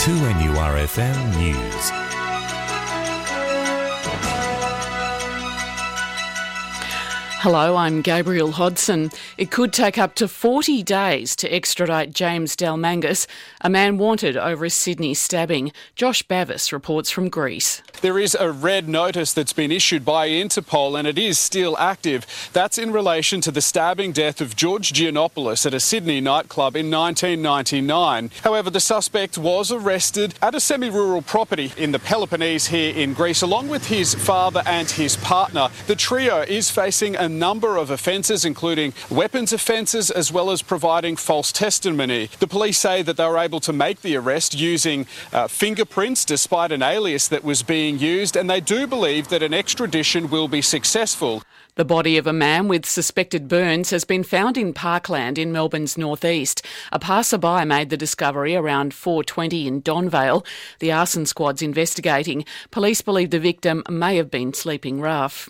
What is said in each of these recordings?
2NURFM News. Hello, I'm Gabriel Hodson. It could take up to 40 days to extradite James Dalmangas, a man wanted over a Sydney stabbing. Josh Bavis reports from Greece. There is a red notice that's been issued by Interpol and it is still active. That's in relation to the stabbing death of George Giannopoulos at a Sydney nightclub in 1999. However, the suspect was arrested at a semi-rural property in the Peloponnese here in Greece, along with his father and his partner. The trio is facing a number of offences, including weapons offences, as well as providing false testimony. The police say that they were able to make the arrest using fingerprints, despite an alias that was being used, and they do believe that an extradition will be successful. The body of a man with suspected burns has been found in Parkland in Melbourne's northeast. A passerby made the discovery around 4:20 in Donvale. The arson squad's investigating. Police believe the victim may have been sleeping rough.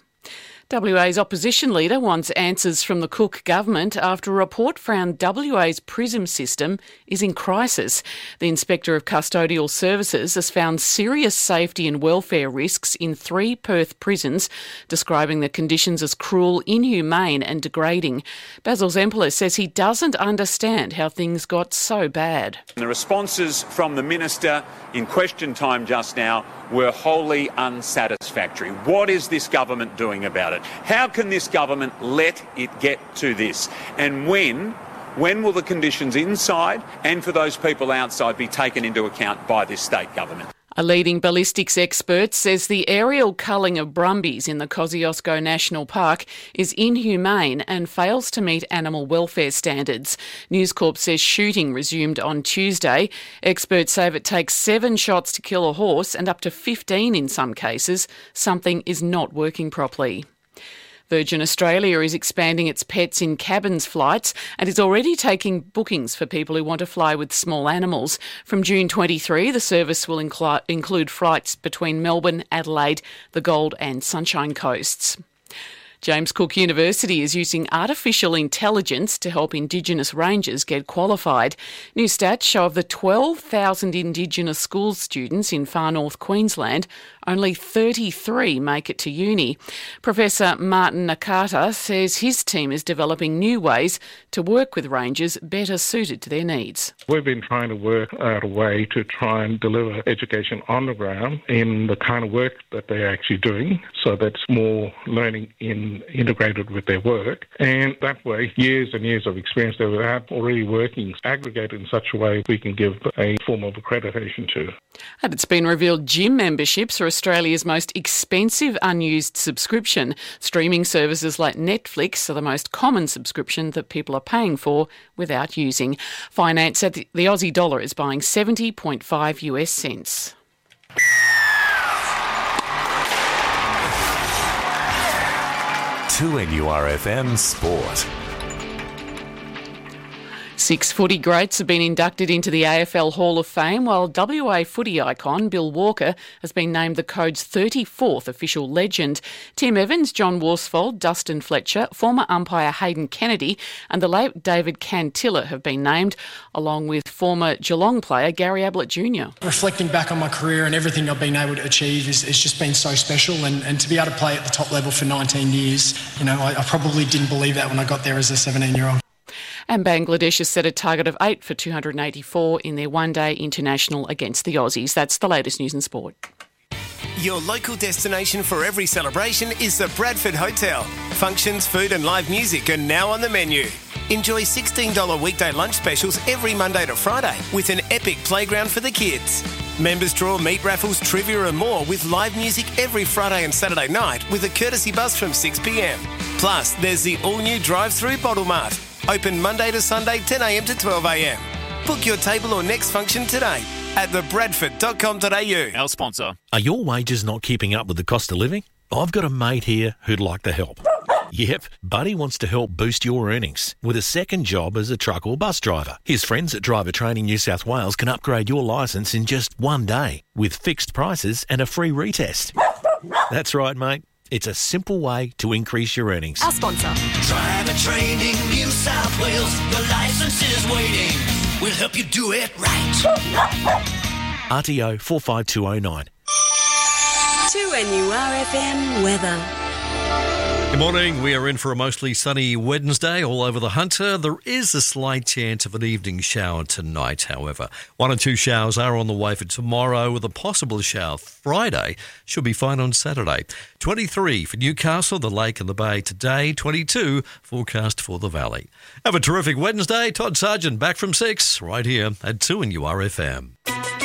WA's opposition leader wants answers from the Cook government after a report found WA's PRISM system is in crisis. The Inspector of Custodial Services has found serious safety and welfare risks in 3 Perth prisons, describing the conditions as cruel, inhumane and degrading. Basil Zempilas says he doesn't understand how things got so bad. The responses from the Minister in question time just now were wholly unsatisfactory. What is this government doing about it? How can this government let it get to this? And when will the conditions inside and for those people outside be taken into account by this state government? A leading ballistics expert says the aerial culling of brumbies in the Kosciuszko National Park is inhumane and fails to meet animal welfare standards. News Corp says shooting resumed on Tuesday. Experts say if it takes 7 shots to kill a horse, and up to 15 in some cases, something is not working properly. Virgin Australia is expanding its pets in cabins flights and is already taking bookings for people who want to fly with small animals. From June 23, the service will include flights between Melbourne, Adelaide, the Gold and Sunshine Coasts. James Cook University is using artificial intelligence to help Indigenous rangers get qualified. New stats show of the 12,000 Indigenous school students in far north Queensland, only 33 make it to uni. Professor Martin Nakata says his team is developing new ways to work with rangers better suited to their needs. We've been trying to work out a way to try and deliver education on the ground in the kind of work that they're actually doing, so that's more learning integrated with their work, and that way years and years of experience that we have already working aggregated in such a way we can give a form of accreditation to. And it's been revealed gym memberships are Australia's most expensive unused subscription. Streaming services like Netflix are the most common subscription that people are paying for without using. Finance at the Aussie dollar is buying 70.5 US cents. To NURFM Sport. 6 footy greats have been inducted into the AFL Hall of Fame, while WA footy icon Bill Walker has been named the Code's 34th official legend. Tim Evans, John Worsfold, Dustin Fletcher, former umpire Hayden Kennedy and the late David Cantilla have been named, along with former Geelong player Gary Ablett Jr. Reflecting back on my career and everything I've been able to achieve is just been so special, and to be able to play at the top level for 19 years, I probably didn't believe that when I got there as a 17-year-old. And Bangladesh has set a target of 8 for 284 in their one-day international against the Aussies. That's the latest news and sport. Your local destination for every celebration is the Bradford Hotel. Functions, food and live music are now on the menu. Enjoy $16 weekday lunch specials every Monday to Friday with an epic playground for the kids. Members draw meat raffles, trivia and more with live music every Friday and Saturday night with a courtesy bus from 6 p.m. Plus, there's the all-new drive-through Bottle Mart. Open Monday to Sunday 10 a.m. to 12 a.m. Book your table or next function today at thebradford.com.au. Our sponsor. Are your wages not keeping up with the cost of living? I've got a mate here who'd like to help. Yep, Buddy wants to help boost your earnings with a second job as a truck or bus driver. His friends at Driver Training New South Wales can upgrade your licence in just one day with fixed prices and a free retest. That's right, mate. It's a simple way to increase your earnings. Our sponsor. Driver Training New South Wales. Your licence is waiting. We'll help you do it right. RTO 45209. 2NURFM weather. Good morning. We are in for a mostly sunny Wednesday all over the Hunter. There is a slight chance of an evening shower tonight, however. 1 or 2 showers are on the way for tomorrow, with a possible shower Friday. Should be fine on Saturday. 23 for Newcastle, the Lake and the Bay today. 22 forecast for the Valley. Have a terrific Wednesday. Todd Sargent back from 6 right here at 2NURFM.